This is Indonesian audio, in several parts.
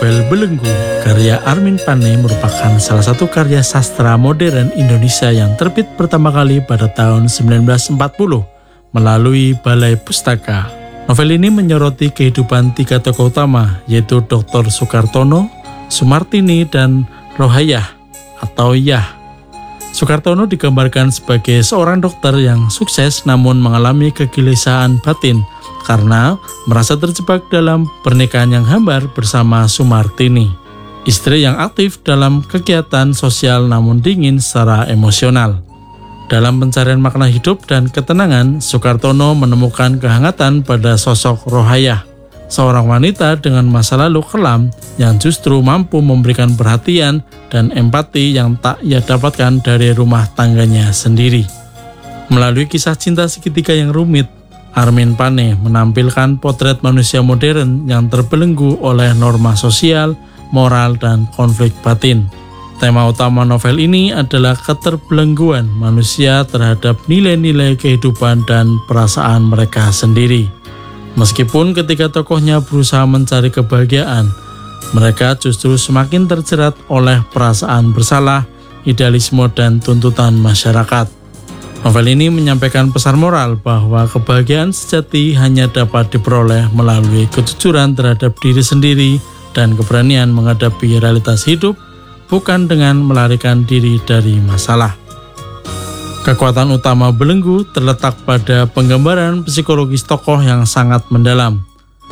Novel Belenggu karya Armin Pane merupakan salah satu karya sastra modern Indonesia yang terbit pertama kali pada tahun 1940 melalui Balai Pustaka. Novel ini menyoroti kehidupan tiga tokoh utama, yaitu Dr. Soekartono, Sumartini, dan Rohayah atau Yah. Soekartono digambarkan sebagai seorang dokter yang sukses namun mengalami kegelisahan batin karena merasa terjebak dalam pernikahan yang hambar bersama Sumartini, istri yang aktif dalam kegiatan sosial namun dingin secara emosional. Dalam pencarian makna hidup dan ketenangan, Soekartono menemukan kehangatan pada sosok Rohayah, seorang wanita dengan masa lalu kelam yang justru mampu memberikan perhatian dan empati yang tak ia dapatkan dari rumah tangganya sendiri. Melalui kisah cinta segitiga yang rumit, Armin Pane menampilkan potret manusia modern yang terbelenggu oleh norma sosial, moral, dan konflik batin. Tema utama novel ini adalah keterbelengguan manusia terhadap nilai-nilai kehidupan dan perasaan mereka sendiri. Meskipun ketika tokohnya berusaha mencari kebahagiaan, mereka justru semakin terjerat oleh perasaan bersalah, idealisme, dan tuntutan masyarakat. Novel ini menyampaikan pesan moral bahwa kebahagiaan sejati hanya dapat diperoleh melalui kejujuran terhadap diri sendiri dan keberanian menghadapi realitas hidup, bukan dengan melarikan diri dari masalah. Kekuatan utama Belenggu terletak pada penggambaran psikologis tokoh yang sangat mendalam.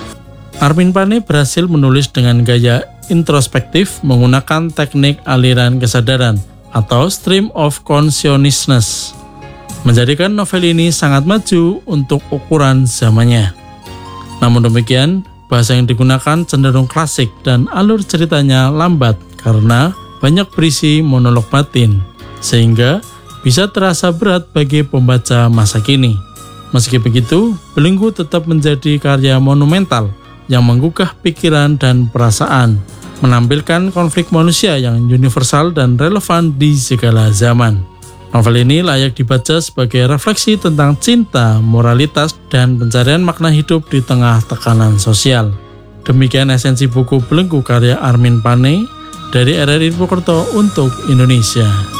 Armin Pane berhasil menulis dengan gaya introspektif menggunakan teknik aliran kesadaran atau stream of consciousness, menjadikan novel ini sangat maju untuk ukuran zamannya. Namun demikian, bahasa yang digunakan cenderung klasik dan alur ceritanya lambat karena banyak berisi monolog batin, sehingga bisa terasa berat bagi pembaca masa kini. Meski begitu, Belenggu tetap menjadi karya monumental yang menggugah pikiran dan perasaan, menampilkan konflik manusia yang universal dan relevan di segala zaman. Novel ini layak dibaca sebagai refleksi tentang cinta, moralitas, dan pencarian makna hidup di tengah tekanan sosial. Demikian esensi buku Belenggu karya Armin Pane dari RRI Purwokerto untuk Indonesia.